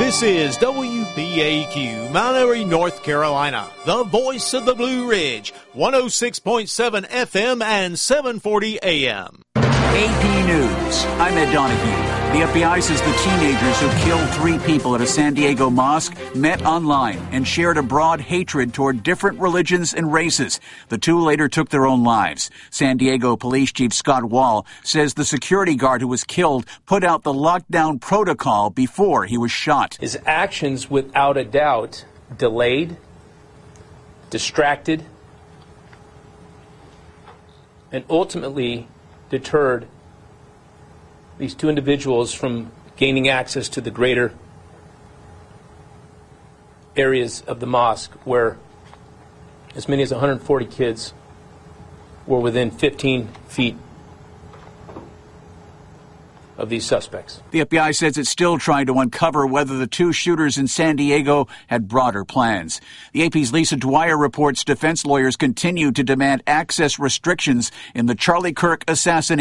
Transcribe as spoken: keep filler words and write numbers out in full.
This is W B A Q, Mount Airy, North Carolina, the voice of the Blue Ridge, one oh six point seven F M and seven forty A M. A P News. I'm Ed Donahue. The F B I says the teenagers who killed three people at a San Diego mosque met online and shared a broad hatred toward different religions and races. The two later took their own lives. San Diego Police Chief Scott Wall says the security guard who was killed put out the lockdown protocol before he was shot. His actions, without a doubt, delayed, distracted, and ultimately deterred these two individuals from gaining access to the greater areas of the mosque where as many as one hundred forty kids were within fifteen feet of these suspects. The F B I says it's still trying to uncover whether the two shooters in San Diego had broader plans. The A P's Lisa Dwyer reports defense lawyers continue to demand access restrictions in the Charlie Kirk assassination.